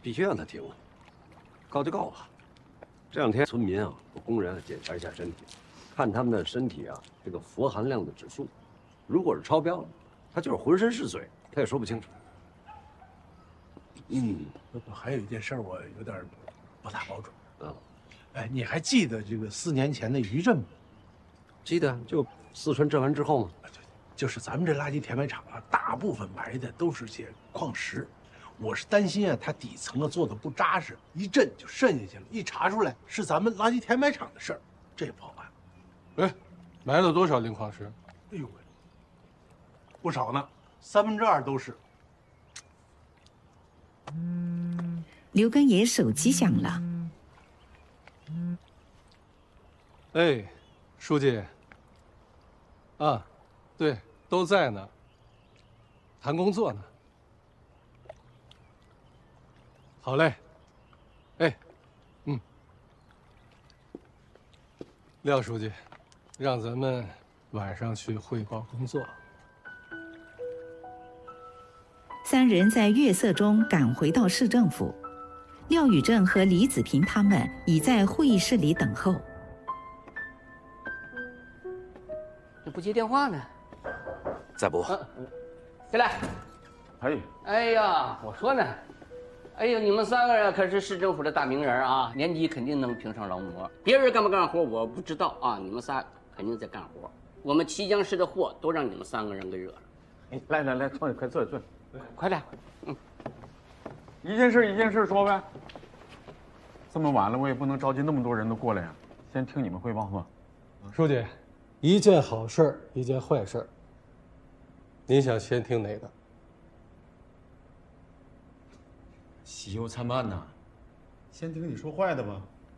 必须让他停了，告就告吧。这两天村民啊，都公然检查一下身体，看他们的身体啊，这个氟含量的指数，如果是超标了，他就是浑身是水，他也说不清楚。 还有一件事我有点不大保准啊。 哎，你还记得这个4年前的余震吗？ 记得，就四川震完之后嘛。 就是咱们这垃圾填埋场啊，大部分埋的都是些矿石。我是担心啊，它底层啊做的不扎实，一震就渗下去了。一查出来是咱们垃圾填埋场的事儿，这也不好办。 哎，埋了多少磷矿石？ 哎呦喂，不少呢，2/3都是。 刘根爷手机响了。 哎，书记。啊，对，都在呢。谈工作呢。好嘞。哎，廖书记，让咱们晚上去汇报工作。 3人在月色中赶回到市政府，廖宇正和李子平他们已在会议室里等候。 这不接电话呢？ 再拨。 进来。哎呀，我说呢，哎呦，你们3个人可是市政府的大名人啊，年底肯定能评上劳模。别人干不干活我不知道啊，你们仨肯定在干活。我们綦江市的祸都让你们3个人给惹了。 来，坐，快坐。 快点。 一件事说呗。这么晚了，我也不能召集那么多人都过来呀。先听你们汇报吧。 书记，一件好事儿，一件坏事儿。您想先听哪个？ 喜忧参半呐。先听你说坏的吧。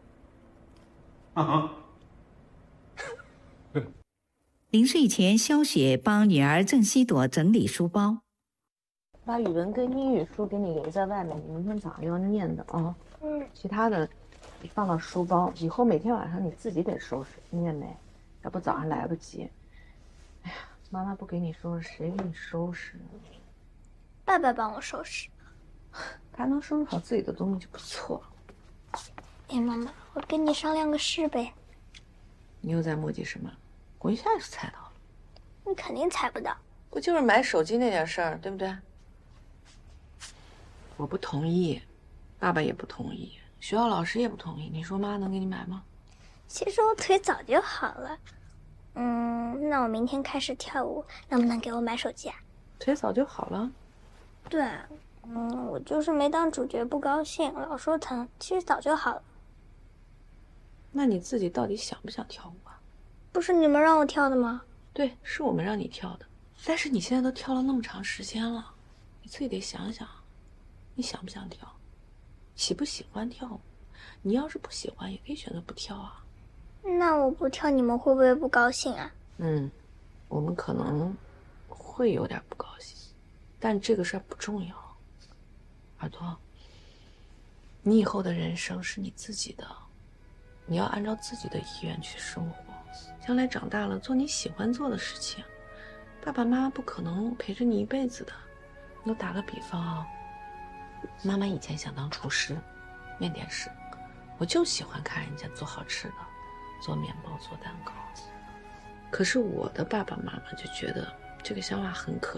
临睡前，肖雪帮女儿郑希朵整理书包。 把语文跟英语书给你留在外面，你明天早上要念的啊。其他的你放到书包，以后每天晚上你自己得收拾，听见没？要不早上来不及。哎呀，妈妈不给你收拾，谁给你收拾呢？ 爸爸帮我收拾。 他能收拾好自己的东西就不错了。 哎，妈妈，我跟你商量个事呗。 你又在磨叽什么？我一下就猜到了。 你肯定猜不到。 不就是买手机那点事儿，对不对？我不同意，爸爸也不同意，学校老师也不同意。你说妈能给你买吗？ 其实我腿早就好了。那我明天开始跳舞，能不能给我买手机啊？ 腿早就好了？ 对，我就是没当主角不高兴，老说疼，其实早就好了。 那你自己到底想不想跳舞啊？ 不是你们让我跳的吗？ 对，是我们让你跳的。但是你现在都跳了那么长时间了，你自己得想想，你想不想跳？喜不喜欢跳舞？你要是不喜欢，也可以选择不跳啊。 那我不跳，你们会不会不高兴啊？ 我们可能会有点不高兴，但这个事儿不重要。耳朵，你以后的人生是你自己的，你要按照自己的意愿去生活。将来长大了，做你喜欢做的事情。爸爸妈妈不可能陪着你一辈子的。我打个比方啊，妈妈以前想当厨师，面点师，我就喜欢看人家做好吃的，做面包、做蛋糕。可是我的爸爸妈妈就觉得这个想法很可